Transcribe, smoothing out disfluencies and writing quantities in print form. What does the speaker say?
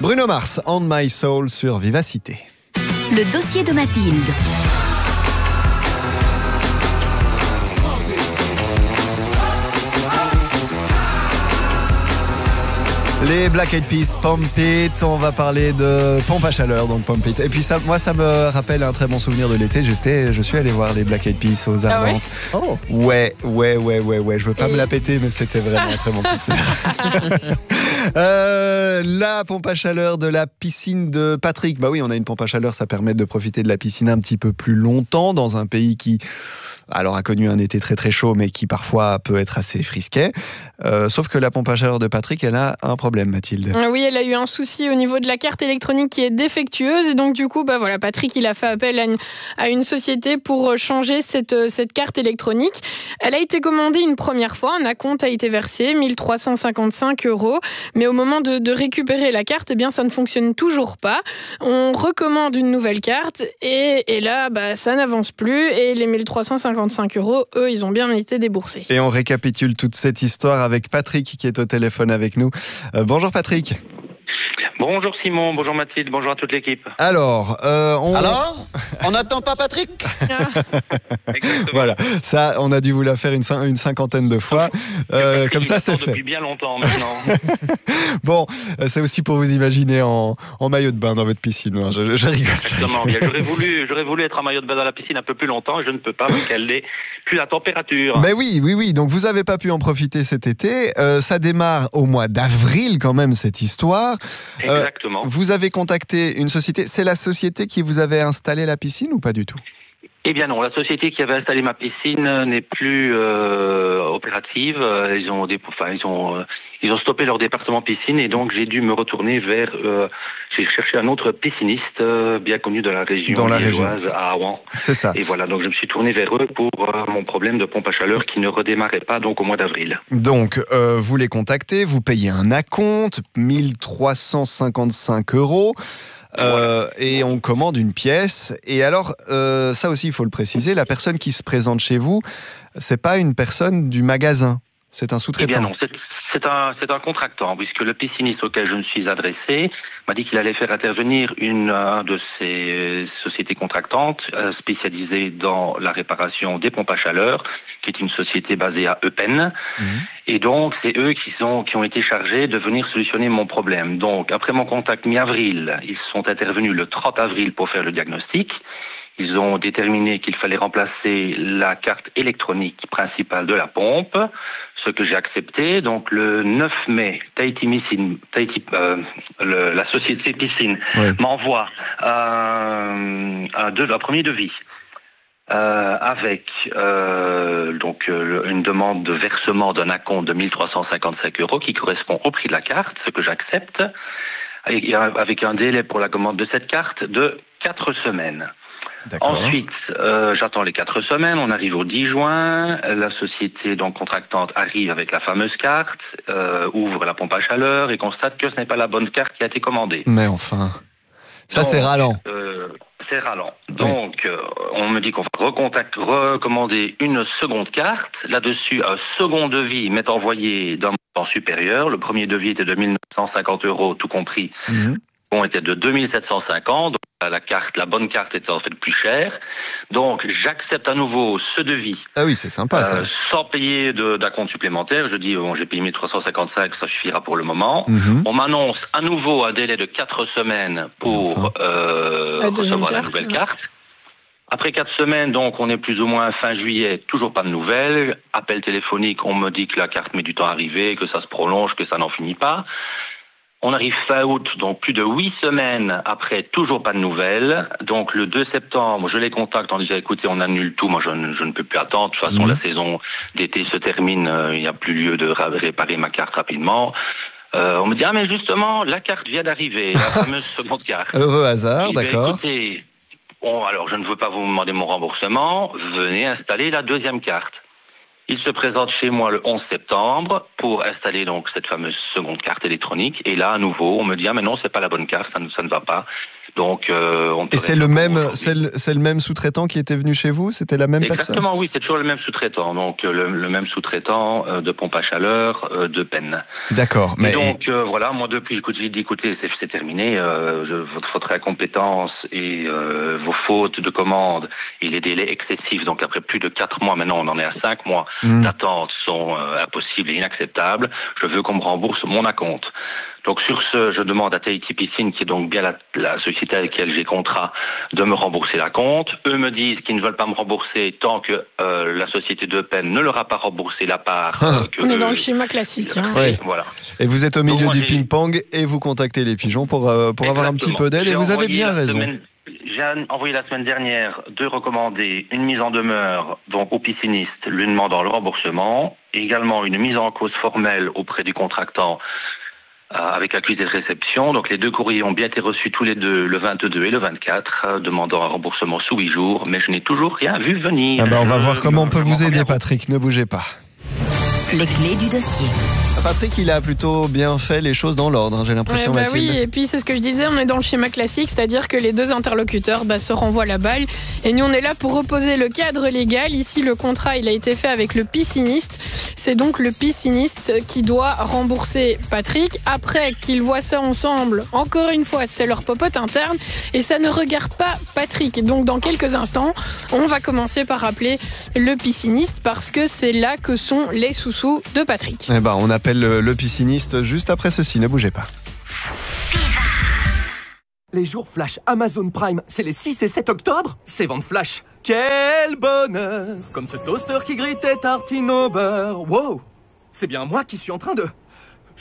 Bruno Mars, On My Soul sur Vivacité. Le dossier de Mathilde. Les Black Eyed Peas, Pump It. On va parler de pompe à chaleur, donc Pump It. Et puis ça, moi, ça me rappelle un très bon souvenir de l'été. Je suis allé voir les Black Eyed Peas aux Ardentes. Ah ouais? Oh. Ouais. Je veux pas me la péter, mais c'était vraiment un très bon concert. La pompe à chaleur de la piscine de Patrick. Bah oui, on a une pompe à chaleur, ça permet de profiter de la piscine un petit peu plus longtemps dans un pays qui a connu un été très très chaud, mais qui parfois peut être assez frisquet. Sauf que la pompe à chaleur de Patrick, elle a un problème, Mathilde. Oui, elle a eu un souci au niveau de la carte électronique qui est défectueuse. Et donc, du coup, Patrick, il a fait appel à une société pour changer cette carte électronique. Elle a été commandée une première fois. Un acompte a été versé, 1 355 €. Mais au moment de récupérer la carte, ça ne fonctionne toujours pas. On recommande une nouvelle carte. Et là, ça n'avance plus. Et les 1 355 €, eux, ils ont bien été déboursés. Et on récapitule toute cette histoire avec Patrick qui est au téléphone avec nous. Bonjour Patrick. Bonjour Simon, bonjour Mathilde, bonjour à toute l'équipe. Alors, on n'attend pas Patrick? Voilà, ça, on a dû vous la faire une cinquantaine de fois. Comme ça, c'est fait. Depuis bien longtemps maintenant. Bon, c'est aussi pour vous imaginer en maillot de bain dans votre piscine. Non, je rigole. Exactement. J'aurais voulu être en maillot de bain dans la piscine un peu plus longtemps. Je ne peux pas parce qu'elle n'est plus la température. Mais oui. Donc vous n'avez pas pu en profiter cet été. Ça démarre au mois d'avril quand même cette histoire. Exactement. Vous avez contacté une société. C'est la société qui vous avait installé la piscine ou pas du tout? Eh bien non, la société qui avait installé ma piscine n'est plus opérative. Ils ont stoppé leur département piscine et donc j'ai dû me retourner vers. J'ai cherché un autre pisciniste bien connu de la région liégeoise à Rouen. C'est ça. Et voilà, donc je me suis tourné vers eux pour mon problème de pompe à chaleur qui ne redémarrait pas donc au mois d'avril. Donc vous les contactez, vous payez un acompte, 1 355 €. Et on commande une pièce. Et alors, ça aussi, il faut le préciser, la personne qui se présente chez vous, c'est pas une personne du magasin, c'est un sous-traitant. Eh bien non, c'est un contractant, puisque le pisciniste auquel je me suis adressé m'a dit qu'il allait faire intervenir une de ces sociétés contractantes spécialisées dans la réparation des pompes à chaleur, qui est une société basée à Eupen. Et donc, c'est eux qui ont été chargés de venir solutionner mon problème. Donc, après mon contact mi-avril, ils sont intervenus le 30 avril pour faire le diagnostic. Ils ont déterminé qu'il fallait remplacer la carte électronique principale de la pompe, ce que j'ai accepté. Donc le 9 mai, la société Piscine m'envoie un premier devis avec une demande de versement d'un acompte de 1 355 € qui correspond au prix de la carte, ce que j'accepte, avec un délai pour la commande de cette carte de 4 semaines. D'accord. Ensuite, j'attends les 4 semaines, on arrive au 10 juin, la société donc contractante arrive avec la fameuse carte, ouvre la pompe à chaleur et constate que ce n'est pas la bonne carte qui a été commandée. Mais enfin, ça c'est ralent. C'est ralent. Donc, on me dit qu'on va recommander une seconde carte. Là-dessus, un second devis m'est envoyé d'un montant supérieur. Le premier devis était de 1 950 € tout compris. On était de 2 750, donc la bonne carte était en fait plus chère. Donc j'accepte à nouveau ce devis. Ah oui, c'est sympa ça. Sans payer d'acompte supplémentaire. Je dis j'ai payé 1 355, ça suffira pour le moment. On m'annonce à nouveau un délai de 4 semaines pour recevoir la nouvelle carte. Après 4 semaines, donc on est plus ou moins fin juillet, toujours pas de nouvelles. Appel téléphonique, on me dit que la carte met du temps à arriver, que ça se prolonge, que ça n'en finit pas. On arrive fin août, donc plus de 8 semaines après, toujours pas de nouvelles. Donc le 2 septembre, je les contacte en disant écoutez, on annule tout, moi je ne peux plus attendre. De toute façon, la saison d'été se termine, il n'y a plus lieu de réparer ma carte rapidement. On me dit mais justement, la carte vient d'arriver, la fameuse seconde carte. Heureux hasard, d'accord. Écoutez, alors je ne veux pas vous demander mon remboursement, venez installer la deuxième carte. Il se présente chez moi le 11 septembre pour installer donc cette fameuse seconde carte électronique. Et là, à nouveau, on me dit mais non, c'est pas la bonne carte, ça ne va pas. Donc, et c'est le même sous-traitant qui était venu chez vous? C'était la même personne? Exactement, oui, c'est toujours le même sous-traitant. Donc, le même sous-traitant de pompe à chaleur de Penn. D'accord. Mais... donc, voilà, moi, depuis, j'ai dit, écoutez, c'est terminé. Votre incompétence et vos fautes de commande et les délais excessifs, donc après plus de 4 mois, maintenant on en est à 5 mois d'attente, sont impossibles et inacceptables. Je veux qu'on me rembourse mon acompte. Donc sur ce, je demande à Tahiti Piscine, qui est donc bien la société avec laquelle j'ai contrat, de me rembourser l'acompte. Eux me disent qu'ils ne veulent pas me rembourser tant que la société de Penn ne leur a pas remboursé la part. On est dans le schéma classique. Oui. Voilà. Et vous êtes au milieu du ping-pong et vous contactez les pigeons pour avoir un petit peu d'aide, et vous avez bien raison. J'ai envoyé la semaine dernière 2 recommandés, une mise en demeure donc au pisciniste, lui demandant le remboursement, et également une mise en cause formelle auprès du contractant avec accusé de réception. Donc les 2 courriers ont bien été reçus tous les deux, le 22 et le 24, demandant un remboursement sous 8 jours, mais je n'ai toujours rien vu venir. On va voir comment on peut vous aider, Patrick, ne bougez pas. Les clés du dossier. Patrick, il a plutôt bien fait les choses dans l'ordre, j'ai l'impression, Mathilde. Oui, et puis c'est ce que je disais, on est dans le schéma classique, c'est-à-dire que les 2 interlocuteurs se renvoient la balle, et nous on est là pour reposer le cadre légal. Ici, le contrat, il a été fait avec le pisciniste, c'est donc le pisciniste qui doit rembourser Patrick. Après qu'ils voient ça ensemble, encore une fois, c'est leur popote interne, et ça ne regarde pas Patrick. Donc dans quelques instants, on va commencer par appeler le pisciniste, parce que c'est là que sont les sous-sous de Patrick. On appelle le pisciniste juste après ceci, ne bougez pas. Les jours flash Amazon Prime, c'est les 6 et 7 octobre. C'est vente flash. Quel bonheur! Comme ce toaster qui grille tes tartines au beurre. Wow! C'est bien moi qui suis en train de...